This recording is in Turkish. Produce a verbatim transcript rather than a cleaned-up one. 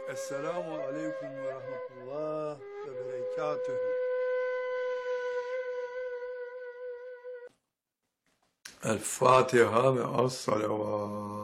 Esselamu aleyküm ve rahmetullah ve berekatühü. El Fatiha ve as salavat.